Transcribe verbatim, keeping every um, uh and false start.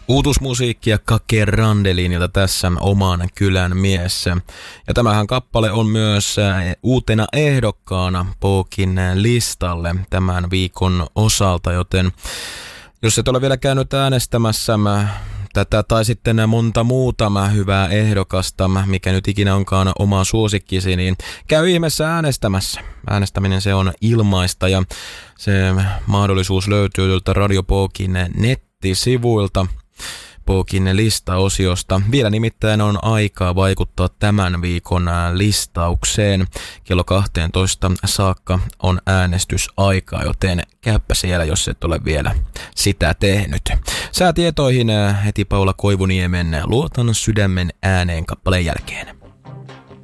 Uutuusmusiikkia Kake Randelinilta tässä Oman kylän mies. Ja tämähän kappale on myös uutena ehdokkaana Pookin listalle tämän viikon osalta, joten jos et ole vielä käynyt äänestämässä tätä tai sitten monta muuta hyvää ehdokasta, mikä nyt ikinä onkaan oma suosikkisi, niin käy ihmeessä äänestämässä. Äänestäminen se on ilmaista ja se mahdollisuus löytyy tuolta Radio Pookin nettisivuilta. Pookin listaosiosta. Vielä nimittäin on aikaa vaikuttaa tämän viikon listaukseen. Kello kahteentoista saakka on äänestysaikaa, joten käyppä siellä, jos et ole vielä sitä tehnyt. Säätietoihin heti Paula Koivuniemen Luotan sydämen ääneen kappaleen jälkeen.